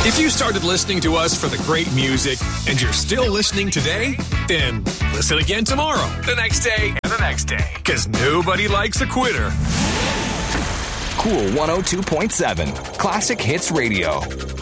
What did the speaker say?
If you started listening to us for the great music and you're still listening today, then listen again tomorrow, the next day, and the next day. Because nobody likes a quitter. Cool 102.7 Classic Hits Radio.